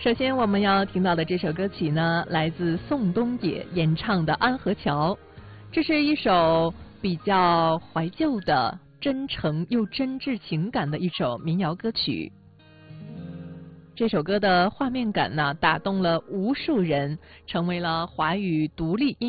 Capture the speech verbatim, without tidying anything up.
首先我们要听到的这首歌曲呢，来自宋冬野演唱的《安河桥》，这是一首比较怀旧的、真诚又真挚情感的一首民谣歌曲。这首歌的画面感呢，打动了无数人，成为了华语独立音